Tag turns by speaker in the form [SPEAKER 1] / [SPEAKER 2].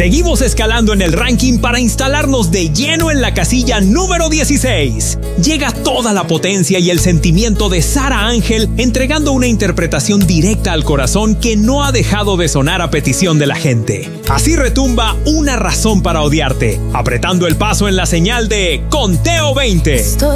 [SPEAKER 1] Seguimos escalando en el ranking para instalarnos de lleno en la casilla número 16. Llega toda la potencia y el sentimiento de Sara Ángel entregando una interpretación directa al corazón que no ha dejado de sonar a petición de la gente. Así retumba Una razón para odiarte, apretando el paso en la señal de Conteo 20.